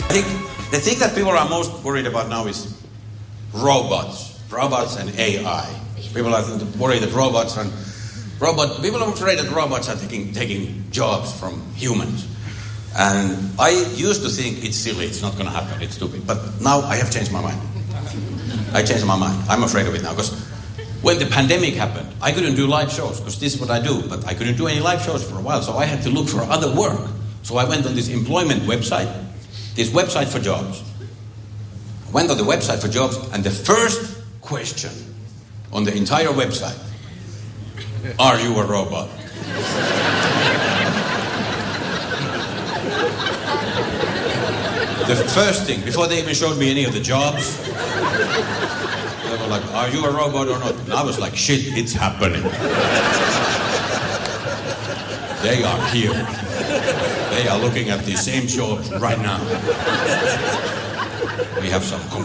I think the thing that people are most worried about now is robots and AI. People are worried that people are afraid that robots are taking jobs from humans. And I used to think it's silly, it's not going to happen, it's stupid. But now I have changed my mind. I changed my mind. I'm afraid of it now because when the pandemic happened, I couldn't do live shows because this is what I do, but I couldn't do any live shows for a while, so I had to look for other work. So I went on this employment website, this website for jobs. I went on the website for jobs, and the first question on the entire website, are you a robot? The first thing, before they even showed me any of the jobs, they were like, are you a robot or not? And I was like, shit, it's happening. They are here. They are looking at the same jobs right now. We have some